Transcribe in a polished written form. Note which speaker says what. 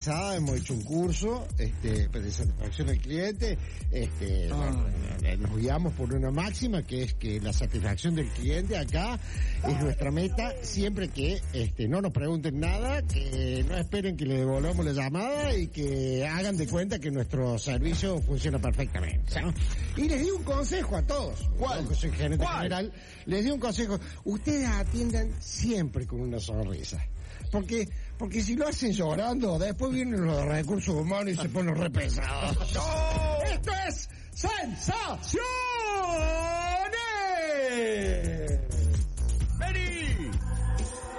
Speaker 1: hemos hecho un curso de satisfacción al cliente. Nos guiamos por una máxima que es que la satisfacción del cliente acá es nuestra meta. Siempre que no nos pregunten nada, que no esperen que le devolvamos la llamada y que hagan de cuenta que nuestro servicio funciona perfectamente, ¿no? Y les di un consejo a todos.
Speaker 2: ¿Cuál?
Speaker 1: Yo soy gerente general. Les di un consejo. Ustedes atiendan siempre con una sonrisa. Porque si lo hacen llorando, después vienen los recursos humanos y se ponen re pesados. ¡Esto es Sensaciones!